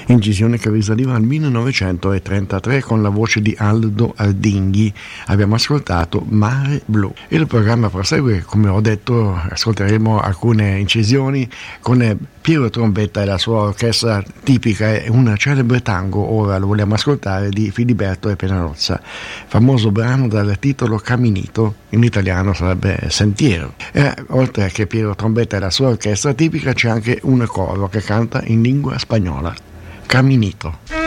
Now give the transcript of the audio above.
incisione che risaliva al 1933 con la voce di Aldo Aldinghi. Abbiamo ascoltato Mare Blu. Il programma prosegue, come ho detto, ascolteremo alcune incisioni con Piero Trombetta e la sua orchestra tipica e un celebre tango. Ora lo vogliamo ascoltare di Filiberto e Penarozza, famoso brano dal titolo Caminito, in italiano sarebbe Sentiero. E oltre che Piero Trombetta e la sua orchestra tipica c'è anche un coro che canta in lingua spagnola. Caminito.